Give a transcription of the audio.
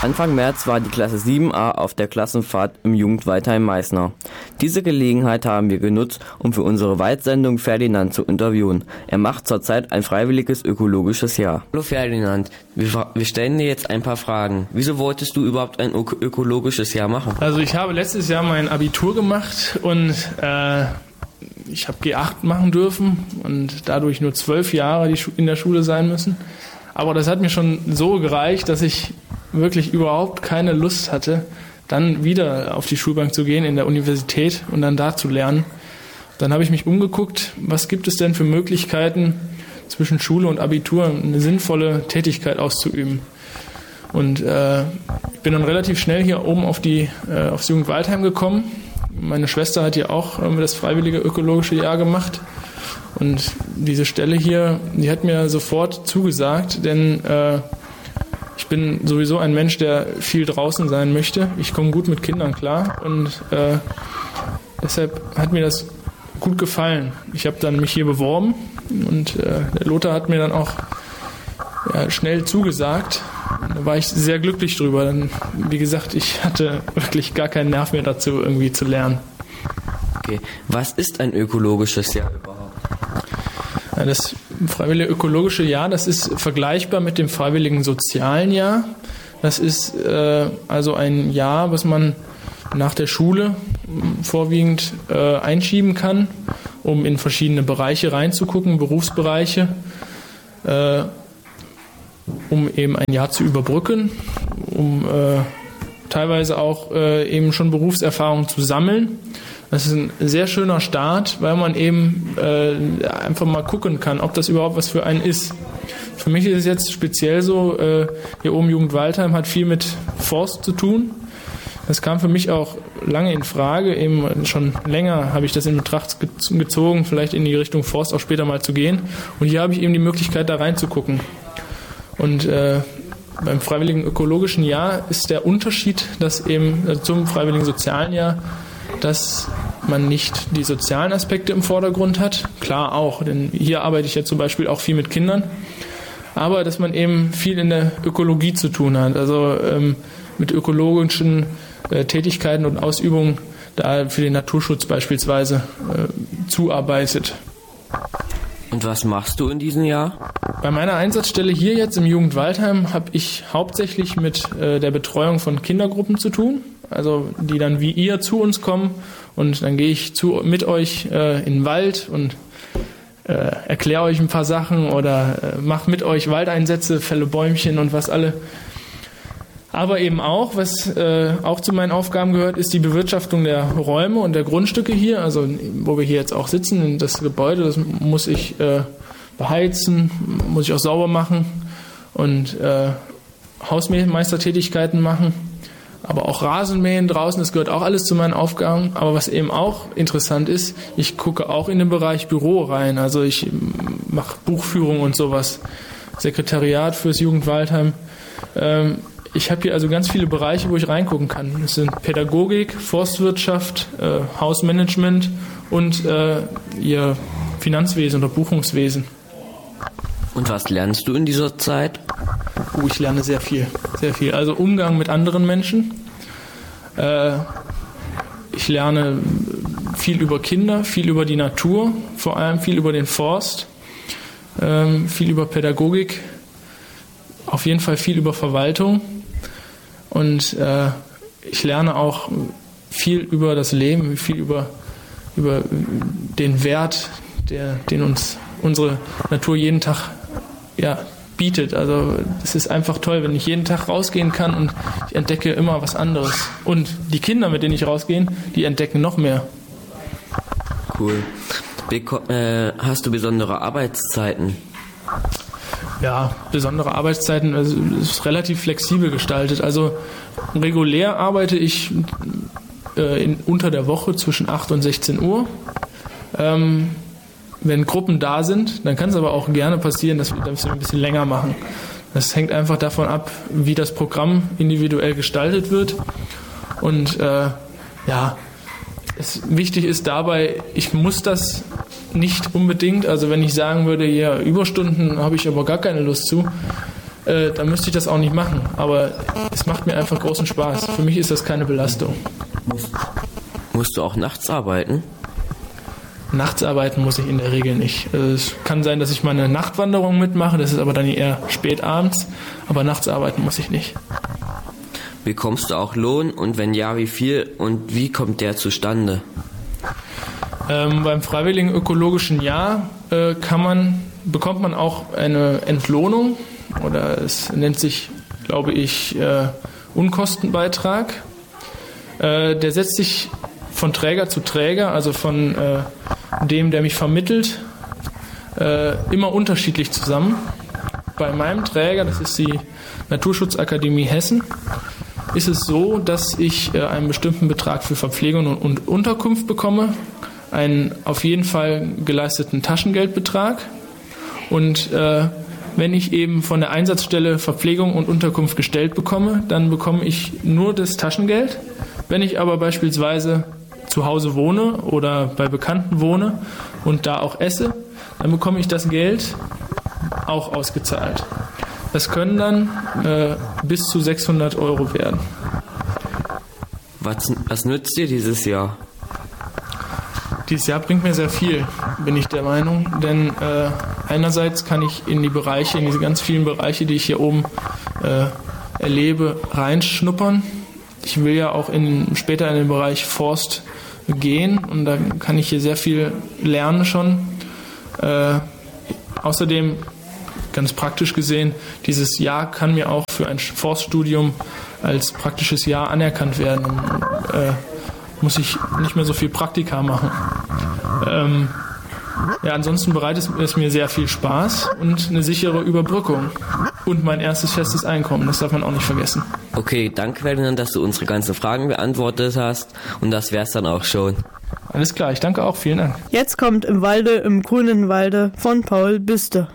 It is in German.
Anfang März war die Klasse 7a auf der Klassenfahrt im Jugendwaldheim Meißner. Diese Gelegenheit haben wir genutzt, um für unsere Waldsendung Ferdinand zu interviewen. Er macht zurzeit ein freiwilliges ökologisches Jahr. Hallo Ferdinand, wir stellen dir jetzt ein paar Fragen. Wieso wolltest du überhaupt ein ökologisches Jahr machen? Also ich habe letztes Jahr mein Abitur gemacht und ich habe G8 machen dürfen und dadurch nur 12 Jahre in der Schule sein müssen. Aber das hat mir schon so gereicht, dass ich wirklich überhaupt keine Lust hatte, dann wieder auf die Schulbank zu gehen in der Universität und dann da zu lernen. Dann habe ich mich umgeguckt, was gibt es denn für Möglichkeiten, zwischen Schule und Abitur eine sinnvolle Tätigkeit auszuüben. Und ich bin dann relativ schnell hier oben aufs Jugendwaldheim gekommen. Meine Schwester hat hier auch das freiwillige ökologische Jahr gemacht. Und diese Stelle hier, die hat mir sofort zugesagt, denn ich bin sowieso ein Mensch, der viel draußen sein möchte. Ich komme gut mit Kindern klar und deshalb hat mir das gut gefallen. Ich habe dann mich hier beworben und der Lothar hat mir dann auch schnell zugesagt. Da war ich sehr glücklich drüber. Denn, wie gesagt, ich hatte wirklich gar keinen Nerv mehr dazu, irgendwie zu lernen. Okay, was ist ein ökologisches Jahr überhaupt? Das freiwillige ökologische Jahr, das ist vergleichbar mit dem freiwilligen sozialen Jahr. Das ist also ein Jahr, was man nach der Schule vorwiegend einschieben kann, um in verschiedene Bereiche reinzugucken, Berufsbereiche, um eben ein Jahr zu überbrücken, um teilweise auch eben schon Berufserfahrung zu sammeln. Das ist ein sehr schöner Start, weil man eben einfach mal gucken kann, ob das überhaupt was für einen ist. Für mich ist es jetzt speziell so, hier oben Jugendwaldheim hat viel mit Forst zu tun. Das kam für mich auch lange in Frage, eben schon länger habe ich das in Betracht gezogen, vielleicht in die Richtung Forst auch später mal zu gehen. Und hier habe ich eben die Möglichkeit, da reinzugucken. Und beim freiwilligen ökologischen Jahr ist der Unterschied, dass eben zum freiwilligen sozialen Jahr, dass man nicht die sozialen Aspekte im Vordergrund hat. Klar auch, denn hier arbeite ich ja zum Beispiel auch viel mit Kindern. Aber dass man eben viel in der Ökologie zu tun hat, also mit ökologischen Tätigkeiten und Ausübungen da für den Naturschutz beispielsweise zuarbeitet. Und was machst du in diesem Jahr? Bei meiner Einsatzstelle hier jetzt im Jugendwaldheim habe ich hauptsächlich mit der Betreuung von Kindergruppen zu tun, also die dann wie ihr zu uns kommen und dann gehe ich mit euch in den Wald und erkläre euch ein paar Sachen oder mache mit euch Waldeinsätze, fälle Bäumchen und was alle. Aber eben auch, was auch zu meinen Aufgaben gehört, ist die Bewirtschaftung der Räume und der Grundstücke hier, also wo wir hier jetzt auch sitzen, in das Gebäude, das muss ich beheizen, muss ich auch sauber machen und Hausmeistertätigkeiten machen, aber auch Rasenmähen draußen, das gehört auch alles zu meinen Aufgaben. Aber was eben auch interessant ist, ich gucke auch in den Bereich Büro rein, also ich mache Buchführung und sowas, Sekretariat fürs Jugendwaldheim. Ich habe hier also ganz viele Bereiche, wo ich reingucken kann. Das sind Pädagogik, Forstwirtschaft, Hausmanagement und ihr Finanzwesen oder Buchungswesen. Und was lernst du in dieser Zeit? Ich lerne sehr viel, sehr viel. Also Umgang mit anderen Menschen. Ich lerne viel über Kinder, viel über die Natur, vor allem viel über den Forst, viel über Pädagogik, auf jeden Fall viel über Verwaltung. Und ich lerne auch viel über das Leben, viel über den Wert, den uns unsere Natur jeden Tag bietet. Also es ist einfach toll, wenn ich jeden Tag rausgehen kann und ich entdecke immer was anderes. Und die Kinder, mit denen ich rausgehe, die entdecken noch mehr. Cool. Hast du besondere Arbeitszeiten? Ja, besondere Arbeitszeiten, also es ist relativ flexibel gestaltet. Also regulär arbeite ich unter der Woche zwischen 8 und 16 Uhr. Wenn Gruppen da sind, dann kann es aber auch gerne passieren, dass wir ein bisschen länger machen. Das hängt einfach davon ab, wie das Programm individuell gestaltet wird. Und wichtig ist dabei, ich muss das nicht unbedingt, also wenn ich sagen würde, ja, Überstunden habe ich aber gar keine Lust zu, dann müsste ich das auch nicht machen. Aber es macht mir einfach großen Spaß. Für mich ist das keine Belastung. Musst du auch nachts arbeiten? Nachts arbeiten muss ich in der Regel nicht. Es kann sein, dass ich mal eine Nachtwanderung mitmache, das ist aber dann eher spät abends, aber nachts arbeiten muss ich nicht. Bekommst du auch Lohn und wenn ja, wie viel und wie kommt der zustande? Beim freiwilligen ökologischen Jahr bekommt man auch eine Entlohnung oder es nennt sich, glaube ich, Unkostenbeitrag. Der setzt sich von Träger zu Träger, also von dem, der mich vermittelt, immer unterschiedlich zusammen. Bei meinem Träger, das ist die Naturschutzakademie Hessen, ist es so, dass ich einen bestimmten Betrag für Verpflegung und Unterkunft bekomme, einen auf jeden Fall geleisteten Taschengeldbetrag und wenn ich eben von der Einsatzstelle Verpflegung und Unterkunft gestellt bekomme, dann bekomme ich nur das Taschengeld. Wenn ich aber beispielsweise zu Hause wohne oder bei Bekannten wohne und da auch esse, dann bekomme ich das Geld auch ausgezahlt. Das können dann bis zu 600 € werden. Was nützt dir dieses Jahr? Dieses Jahr bringt mir sehr viel, bin ich der Meinung, denn einerseits kann ich in diese ganz vielen Bereiche, die ich hier oben erlebe, reinschnuppern. Ich will ja auch später in den Bereich Forst gehen und da kann ich hier sehr viel lernen schon. Außerdem, ganz praktisch gesehen, dieses Jahr kann mir auch für ein Forststudium als praktisches Jahr anerkannt werden. Muss ich nicht mehr so viel Praktika machen. Ansonsten bereitet es mir sehr viel Spaß und eine sichere Überbrückung. Und mein erstes festes Einkommen, das darf man auch nicht vergessen. Okay, danke Ferdinand, dass du unsere ganzen Fragen beantwortet hast und das wär's dann auch schon. Alles klar, ich danke auch, vielen Dank. Jetzt kommt im grünen Walde von Paul Büste.